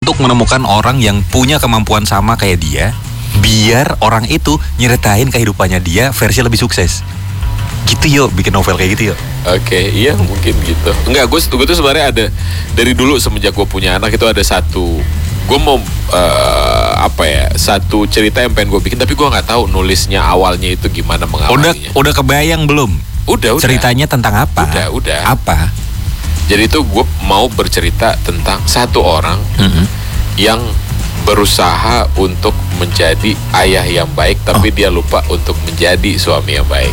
untuk menemukan orang yang punya kemampuan sama kayak dia, biar orang itu nyeritain kehidupannya dia versi lebih sukses. Gitu yuk, bikin novel kayak gitu yuk. Oke, iya mungkin gitu. Enggak, gue tuh sebenarnya ada dari dulu semenjak gue punya anak itu ada satu, gue mau satu cerita yang pengen gue bikin, tapi gue nggak tahu nulisnya awalnya itu gimana mengawalinya. Udah kebayang belum? Udah. Ceritanya tentang apa? Udah. Apa? Jadi itu gue mau bercerita tentang satu orang yang berusaha untuk menjadi ayah yang baik, tapi dia lupa untuk menjadi suami yang baik.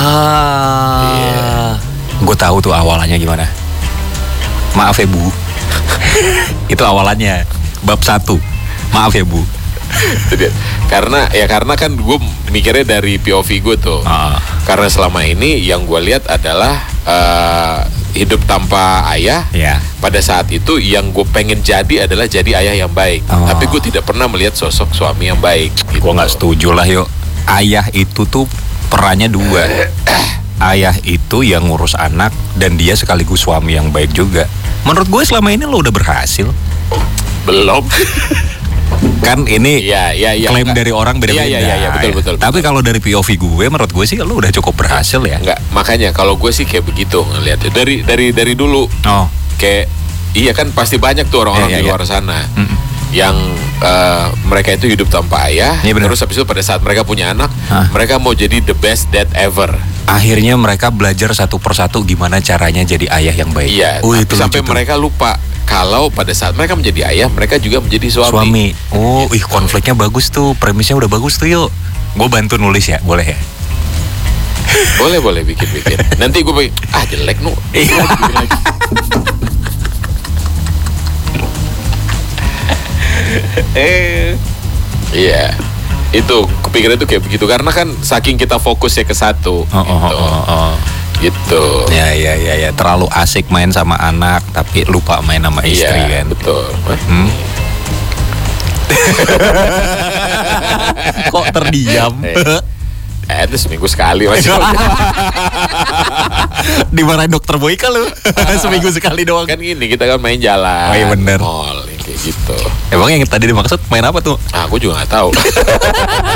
Gue tahu tuh awalannya gimana. Maaf ya Bu. Itu awalannya bab 1. Maaf ya Bu. Karena kan gue mikirnya dari POV gue tuh. Karena selama ini yang gue lihat adalah hidup tanpa ayah. Pada saat itu yang gue pengen jadi adalah jadi ayah yang baik. Tapi gue tidak pernah melihat sosok suami yang baik gitu. Gue gak setuju lah yuk. Ayah itu tuh perannya 2. Ayah itu yang ngurus anak, dan dia sekaligus suami yang baik juga. Menurut gue selama ini lo udah berhasil. Belum. Kan ini klaim dari orang beda-beda. Iya, betul. Tapi kalau dari POV gue, menurut gue sih lo udah cukup berhasil ya. Enggak, makanya kalau gue sih kayak begitu ngeliatnya dari dulu. Kayak iya kan pasti banyak tuh orang-orang di luar sana yang mereka itu hidup tanpa ayah. Terus habis itu pada saat mereka punya anak, mereka mau jadi the best dad ever. Akhirnya mereka belajar satu persatu gimana caranya jadi ayah yang baik. Iya, itu sampai mereka lupa kalau pada saat mereka menjadi ayah, mereka juga menjadi suami. Konfliknya bagus tuh, premisnya udah bagus tuh yuk. Gue bantu nulis ya, boleh ya? Boleh bikin. Nanti gue bikin, jelek nu. Iya, itu kepikiran itu kayak begitu karena kan saking kita fokusnya ke satu. Gitu. Ya, terlalu asik main sama anak tapi lupa main sama istri kan. Betul. Kok terdiam? Itu seminggu sekali masih. Dimarahin dokter Boyka lu. Seminggu sekali doang. Kan gini, kita kan main jalan. Iya bener. Mall kayak gitu. Emang yang tadi dimaksud main apa tuh? Aku juga nggak tahu.